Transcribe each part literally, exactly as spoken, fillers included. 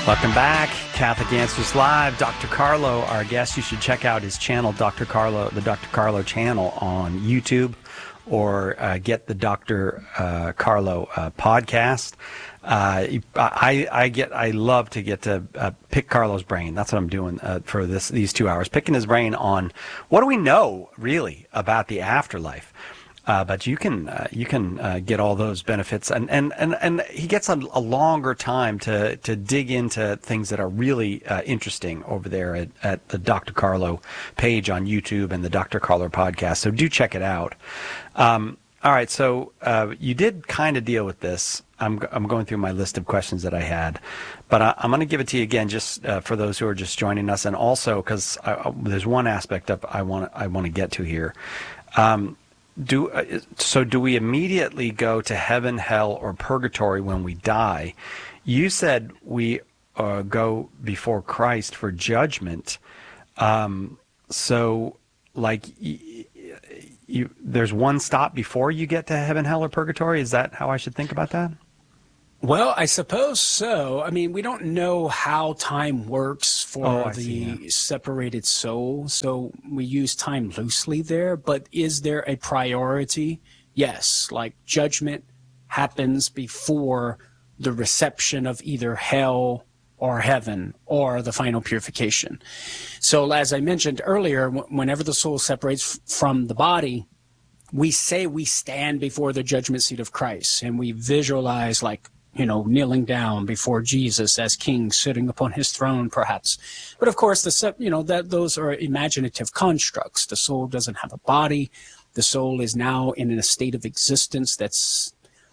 Welcome back. Catholic Answers Live. Doctor Carlo, our guest. You should check out his channel, Doctor Carlo, the Doctor Carlo channel on YouTube, or uh, get the Doctor Uh, Carlo uh, podcast. Uh, I, I get, I love to get to uh, pick Carlo's brain. That's what I'm doing uh, for this these two hours, picking his brain on what do we know really about the afterlife. Uh, but you can uh, you can uh, get all those benefits, and, and, and, and he gets a, a longer time to, to dig into things that are really uh, interesting over there at, at the Doctor Carlo page on YouTube and the Doctor Carlo podcast. So do check it out. Um, all right, so uh, you did kind of deal with this. I'm I'm going through my list of questions that I had, but I, I'm going to give it to you again, just uh, for those who are just joining us, and also because there's one aspect of I want I want to get to here. Um, Do uh, so do we immediately go to heaven, hell, or purgatory when we die? You said we uh, go before Christ for judgment. Um, so, like, y- you, there's one stop before you get to heaven, hell, or purgatory? Is that how I should think about that? Well, I suppose so. I mean, we don't know how time works for Oh, I the see, yeah. separated soul, so we use time loosely there. But is there a priority? Yes, like judgment happens before the reception of either hell or heaven or the final purification. So as I mentioned earlier, wh- whenever the soul separates f- from the body, we say we stand before the judgment seat of Christ, and we visualize, like, you know, kneeling down before Jesus as king, sitting upon his throne, perhaps. But of course, the you know that those are imaginative constructs. The soul doesn't have a body. The soul is now in a state of existence that's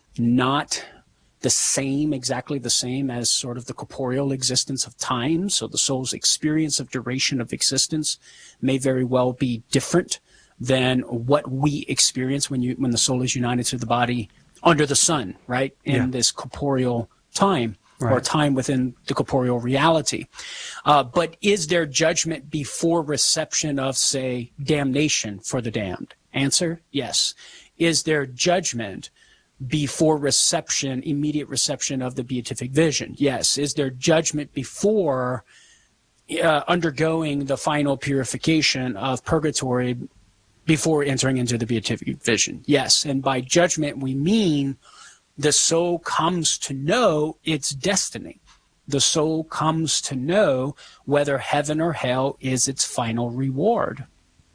not the same, exactly the same as sort of the corporeal existence of time. So the soul's experience of duration of existence may very well be different than what we experience when you when the soul is united to the body under the sun, right? In Yeah. this corporeal time, or Right. time within the corporeal reality. Uh, but is there judgment before reception of, say, damnation for the damned? Answer, yes. Is there judgment before reception, immediate reception of the beatific vision? Yes. Is there judgment before uh, undergoing the final purification of purgatory, before entering into the beatific vision? Yes. And by judgment, we mean the soul comes to know its destiny. The soul comes to know whether heaven or hell is its final reward,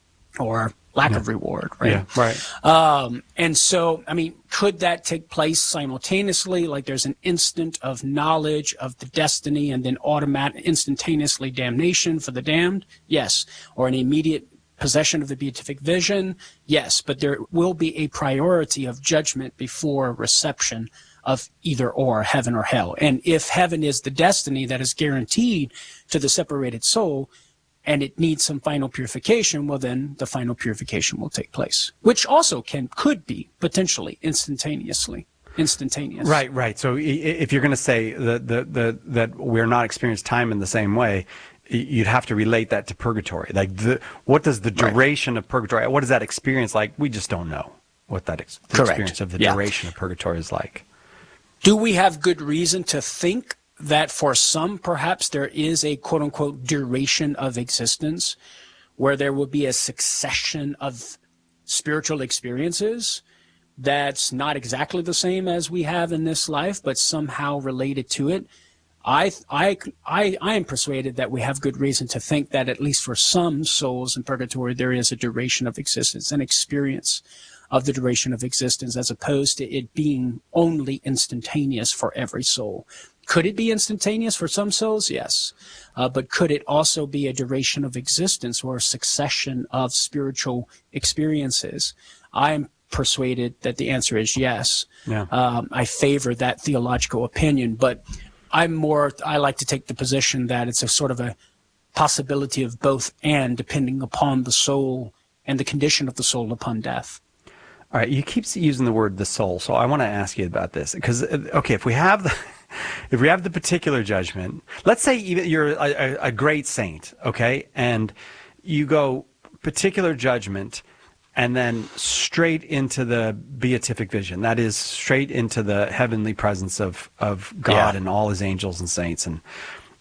or lack Yeah. of reward, right? Yeah, right. Um, and so, I mean, could that take place simultaneously? Like there's an instant of knowledge of the destiny and then automatic, instantaneously damnation for the damned? Yes. Or an immediate possession of the beatific vision? Yes. But there will be a priority of judgment before reception of either or, heaven or hell. And if heaven is the destiny that is guaranteed to the separated soul, and it needs some final purification, well, then the final purification will take place, which also can could be potentially instantaneously instantaneous. Right, right. So i- i- if you're going to say that the, the, that we're not experiencing time in the same way, y- you'd have to relate that to purgatory. Like, the, what does the Right. duration of purgatory? What is that experience like? We just don't know what that ex- the Correct. experience of the Yeah. duration of purgatory is like. Do we have good reason to think that for some, perhaps there is a quote unquote duration of existence where there will be a succession of spiritual experiences that's not exactly the same as we have in this life, but somehow related to it? I, I, I, I am persuaded that we have good reason to think that at least for some souls in purgatory, there is a duration of existence, an experience of the duration of existence, as opposed to it being only instantaneous for every soul. Could it be instantaneous for some souls? Yes. Uh, but could it also be a duration of existence or a succession of spiritual experiences? I am persuaded that the answer is yes. Yeah. Um, I favor that theological opinion, but I'm more, I like to take the position that it's a sort of a possibility of both and, depending upon the soul and the condition of the soul upon death. All right, you keep using the word the soul, so I want to ask you about this because, okay, if we have the, if we have the particular judgment, let's say even you're a, a, a great saint, okay, and you go particular judgment, and then straight into the beatific vision, that is straight into the heavenly presence of of God Yeah. and all His angels and saints, and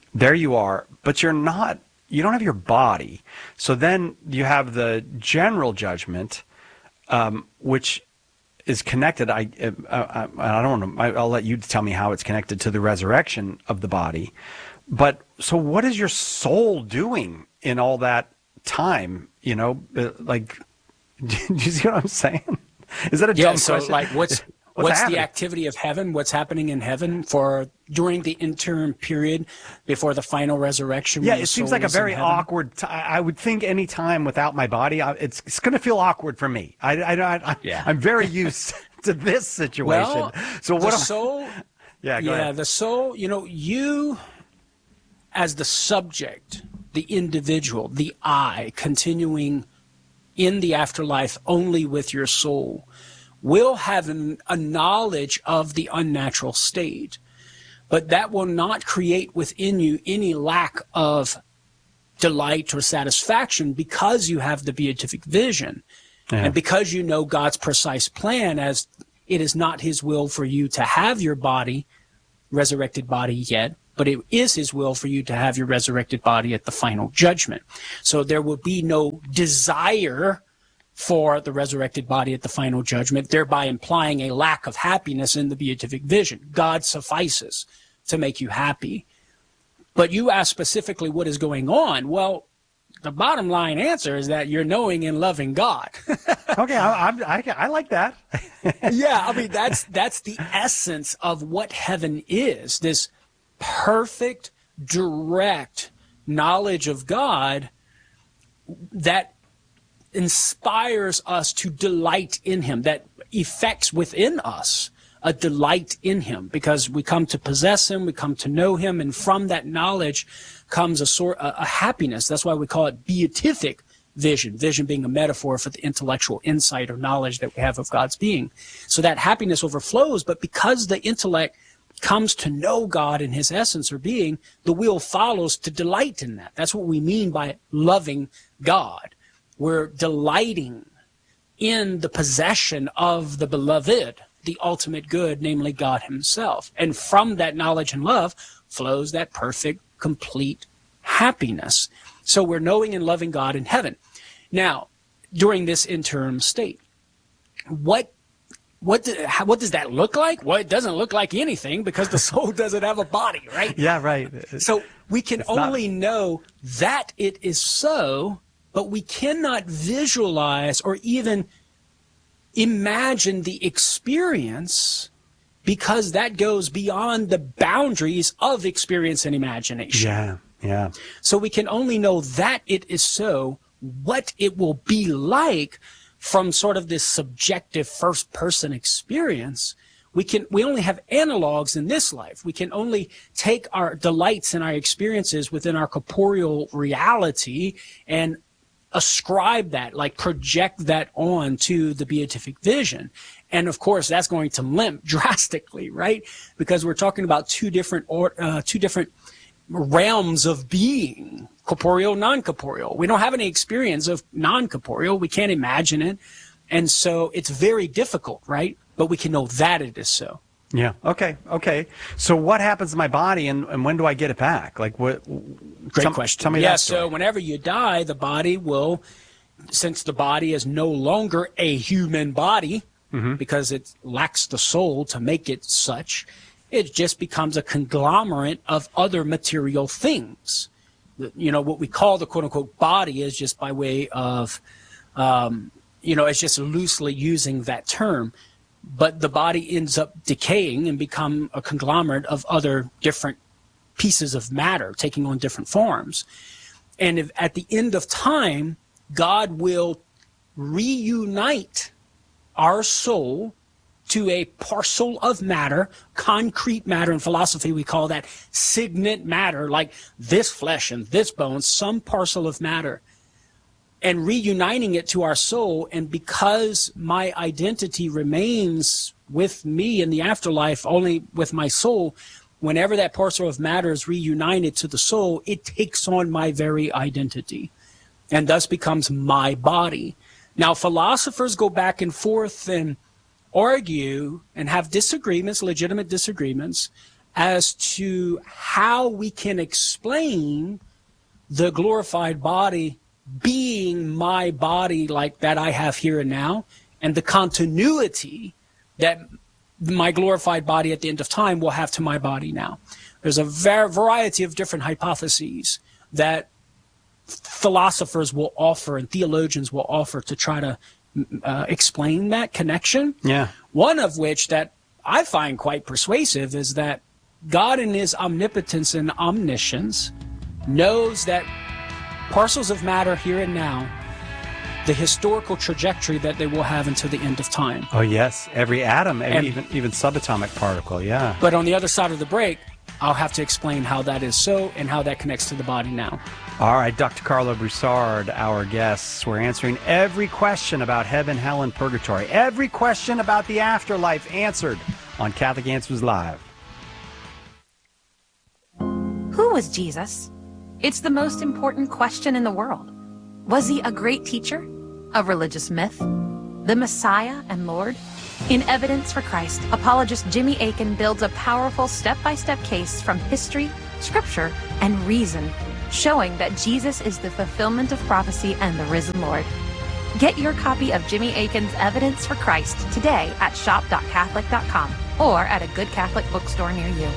there you are, but you're not, you don't have your body. So then you have the general judgment, um, which is connected. I, I, I don't want to, I'll let you tell me how it's connected to the resurrection of the body. But so what is your soul doing in all that time? You know, like, do you see what I'm saying? Is that a yeah, dumb so question? like what's, What's, what's what's the activity of heaven? What's happening in heaven for during the interim period before the final resurrection? Yeah, when the it seems soul like a is in very heaven? awkward. T- I would think any time without my body, I, it's it's going to feel awkward for me. I, I, I, Yeah. I'm very used to this situation. Well, so what? the am- soul, yeah, go yeah, ahead. the soul. You know, you as the subject, the individual, the I, continuing in the afterlife only with your soul, will have an, a knowledge of the unnatural state, but that will not create within you any lack of delight or satisfaction because you have the beatific vision. Yeah. And because you know God's precise plan, as it is not his will for you to have your body, resurrected body yet, but it is his will for you to have your resurrected body at the final judgment. So there will be no desire for the resurrected body at the final judgment, thereby implying a lack of happiness in the beatific vision. God suffices to make you happy. But you ask specifically what is going on. Well, the bottom line answer is that you're knowing and loving God. Okay, I, I, I, I like that. Yeah, I mean, that's that's the essence of what heaven is, this perfect, direct knowledge of God that inspires us to delight in him, that effects within us a delight in him, because we come to possess him, we come to know him, and from that knowledge comes a sort a, a happiness. That's why we call it beatific vision, vision being a metaphor for the intellectual insight or knowledge that we have of God's being. So that happiness overflows, but because the intellect comes to know God in his essence or being, the will follows to delight in that. That's what we mean by loving God. We're delighting in the possession of the beloved, the ultimate good, namely God himself. And from that knowledge and love flows that perfect, complete happiness. So we're knowing and loving God in heaven. Now, during this interim state, what what do, how, what does that look like? Well, it doesn't look like anything because the soul doesn't have a body, right? Yeah, right. So we can It's only not- know that it is so, but we cannot visualize or even imagine the experience, because that goes beyond the boundaries of experience and imagination. Yeah, yeah. So we can only know that it is so. What it will be like from sort of this subjective first-person experience, we can we only have analogs in this life. We can only take our delights and our experiences within our corporeal reality and ascribe that, like project that on to the beatific vision. And of course, that's going to limp drastically, right? Because we're talking about two different or, uh, two different realms of being, corporeal, non-corporeal. We don't have any experience of non-corporeal. We can't imagine it. And so it's very difficult, right? But we can know that it is so. Yeah. Okay. Okay. So what happens to my body, and, and when do I get it back? Like what? Great tell, question. Tell me yeah, that story. so whenever you die, the body will, since the body is no longer a human body, mm-hmm. because it lacks the soul to make it such, it just becomes a conglomerate of other material things. You know, what we call the quote-unquote body is just by way of, um, you know, it's just loosely using that term. But the body ends up decaying and become a conglomerate of other different pieces of matter, taking on different forms. And if at the end of time, God will reunite our soul to a parcel of matter, concrete matter. In philosophy, we call that signet matter, like this flesh and this bone, some parcel of matter, and reuniting it to our soul. And because my identity remains with me in the afterlife, only with my soul, whenever that parcel of matter is reunited to the soul, it takes on my very identity and thus becomes my body. Now, philosophers go back and forth and argue and have disagreements, legitimate disagreements, as to how we can explain the glorified body being my body like that I have here and now, and the continuity that my glorified body at the end of time will have to my body now. There's a var- variety of different hypotheses that philosophers will offer and theologians will offer to try to uh, explain that connection. Yeah. One of which that I find quite persuasive is that God in his omnipotence and omniscience knows that parcels of matter here and now, the historical trajectory that they will have until the end of time. Oh, yes. Every atom, And- even even subatomic particle, yeah. But on the other side of the break, I'll have to explain how that is so and how that connects to the body now. All right, Doctor Carlo Broussard, our guests. We're answering every question about heaven, hell, and purgatory. Every question about the afterlife answered on Catholic Answers Live. Who was Jesus? It's the most important question in the world. Was he a great teacher? A religious myth? The Messiah and Lord? In Evidence for Christ, apologist Jimmy Akin builds a powerful step-by-step case from history, scripture, and reason, showing that Jesus is the fulfillment of prophecy and the risen Lord. Get your copy of Jimmy Akin's Evidence for Christ today at shop dot catholic dot com or at a good Catholic bookstore near you.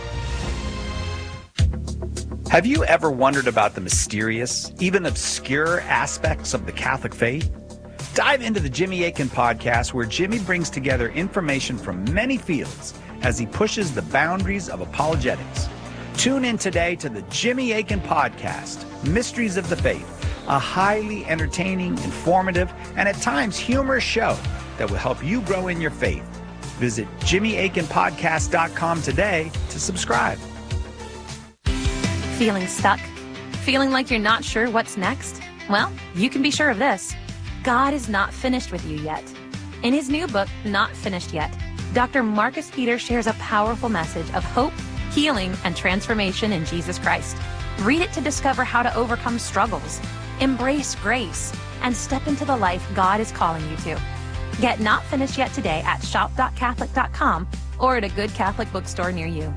Have you ever wondered about the mysterious, even obscure aspects of the Catholic faith? Dive into the Jimmy Akin podcast, where Jimmy brings together information from many fields as he pushes the boundaries of apologetics. Tune in today to the Jimmy Akin podcast, Mysteries of the Faith, a highly entertaining, informative, and at times humorous show that will help you grow in your faith. Visit jimmy akin podcast dot com today to subscribe. Feeling stuck? Feeling like you're not sure what's next? Well, you can be sure of this. God is not finished with you yet. In his new book, Not Finished Yet, Doctor Marcus Peter shares a powerful message of hope, healing, and transformation in Jesus Christ. Read it to discover how to overcome struggles, embrace grace, and step into the life God is calling you to. Get Not Finished Yet today at shop dot catholic dot com or at a good Catholic bookstore near you.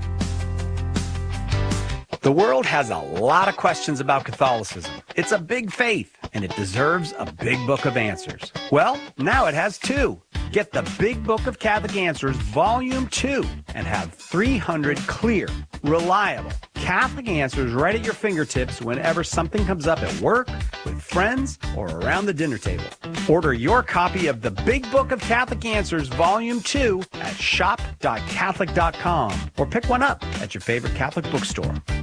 The world has a lot of questions about Catholicism. It's a big faith, and it deserves a big book of answers. Well, now it has two. Get the Big Book of Catholic Answers, Volume two, and have three hundred clear, reliable Catholic answers right at your fingertips whenever something comes up at work, with friends, or around the dinner table. Order your copy of the Big Book of Catholic Answers, Volume two at shop dot catholic dot com, or pick one up at your favorite Catholic bookstore.